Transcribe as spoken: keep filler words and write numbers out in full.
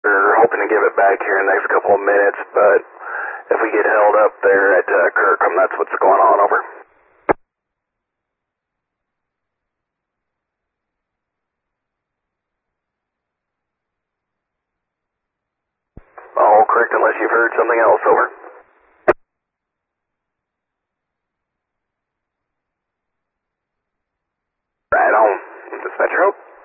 We're hoping to give it back here in the next couple of minutes, but if we get held up there at uh, Kirkham, that's what's going on, over. Oh, correct, unless you've heard something else, over. Right on. Dispatcher, hope.